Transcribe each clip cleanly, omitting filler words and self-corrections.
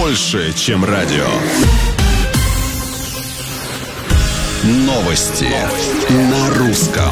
больше, чем радио. Новости на русском.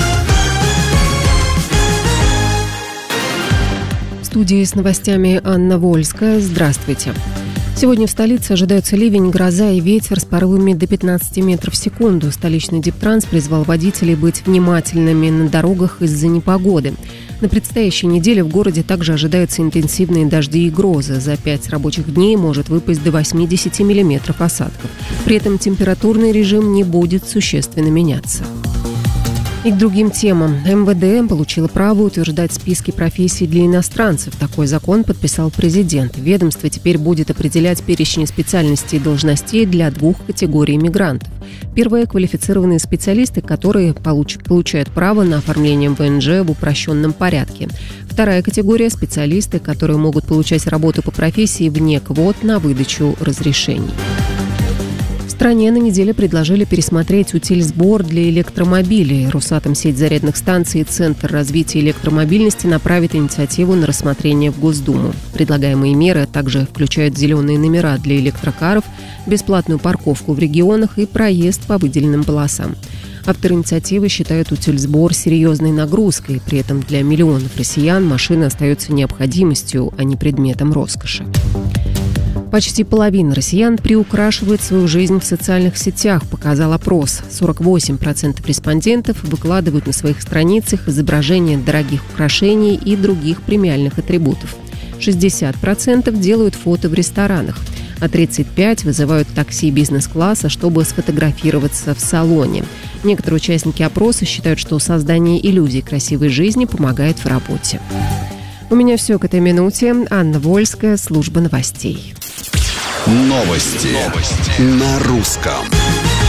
В студии с новостями Анна Вольская. Здравствуйте. Сегодня в столице ожидаются ливень, гроза и ветер с порывами до 15 метров в секунду. Столичный Диптранс призвал водителей быть внимательными на дорогах из-за непогоды. На предстоящей неделе в городе также ожидаются интенсивные дожди и грозы. За 5 рабочих дней может выпасть до 80 миллиметров осадков. При этом температурный режим не будет существенно меняться. И к другим темам. МВД получило право утверждать списки профессий для иностранцев. Такой закон подписал президент. Ведомство теперь будет определять перечень специальностей и должностей для 2 категорий мигрантов. Первая – квалифицированные специалисты, которые получают право на оформление ВНЖ в упрощенном порядке. Вторая категория – специалисты, которые могут получать работу по профессии вне квот на выдачу разрешений. В стране на неделе предложили пересмотреть утильсбор для электромобилей. Росатомсеть зарядных станций и Центр развития электромобильности направит инициативу на рассмотрение в Госдуму. Предлагаемые меры также включают зеленые номера для электрокаров, бесплатную парковку в регионах и проезд по выделенным полосам. Авторы инициативы считают утильсбор серьезной нагрузкой. При этом для миллионов россиян машина остается необходимостью, а не предметом роскоши. Почти половина россиян приукрашивает свою жизнь в социальных сетях, показал опрос. 48% респондентов выкладывают на своих страницах изображения дорогих украшений и других премиальных атрибутов. 60% делают фото в ресторанах, а 35% вызывают такси бизнес-класса, чтобы сфотографироваться в салоне. Некоторые участники опроса считают, что создание иллюзий красивой жизни помогает в работе. У меня все к этой минуте. Анна Вольская, служба новостей. Новости на русском.